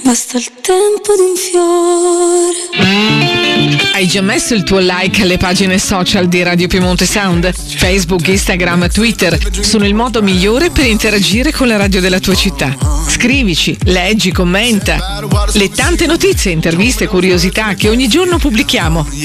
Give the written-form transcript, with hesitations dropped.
basta il tempo di un fiore. Hai già messo il tuo like alle pagine social di Radio Piemonte Sound? Facebook, Instagram, Twitter sono il modo migliore per interagire con la radio della tua città. Scrivici, leggi, commenta le tante notizie, interviste e curiosità che ogni giorno pubblichiamo.